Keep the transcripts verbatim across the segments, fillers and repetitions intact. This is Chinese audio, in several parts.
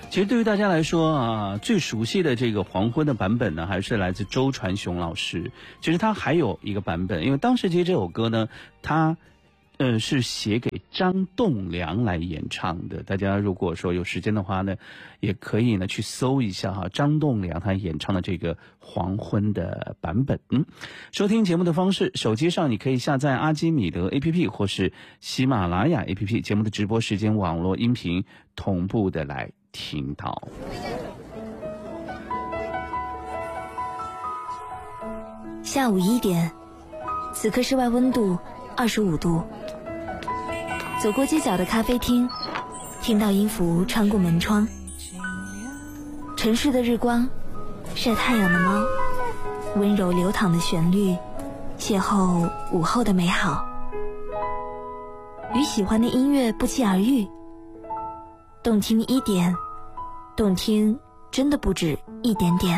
其实对于大家来说啊，最熟悉的这个黄昏的版本呢，还是来自周传雄老师。其实他还有一个版本，因为当时其实这首歌呢，他呃是写给张栋梁来演唱的。大家如果说有时间的话呢，也可以呢去搜一下哈，张栋梁他演唱的这个黄昏的版本。嗯，收听节目的方式，手机上你可以下载阿基米德 A P P 或是喜马拉雅 A P P， 节目的直播时间网络音频同步的来听到。 下午一点，此刻室外温度二十五度。走过街角的咖啡厅，听到音符穿过门窗，城市的日光，晒太阳的猫，温柔流淌的旋律，邂逅午后的美好，与喜欢的音乐不期而遇。动听一点，动听真的不止一点点。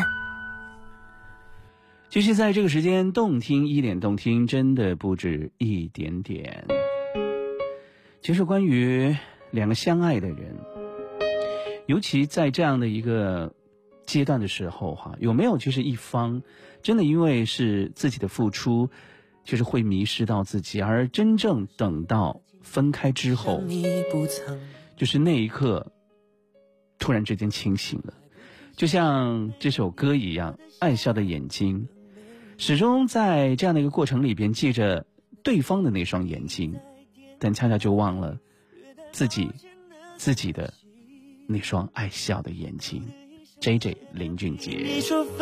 继续在这个时间，动听一点，动听真的不止一点点。其实关于两个相爱的人，尤其在这样的一个阶段的时候哈，有没有就是一方真的因为是自己的付出，就是会迷失到自己，而真正等到分开之后，就是那一刻突然之间清醒了，就像这首歌一样，爱笑的眼睛始终在这样的一个过程里边记着对方的那双眼睛，但恰恰就忘了自己自己的那双爱笑的眼睛。 J J 林俊杰。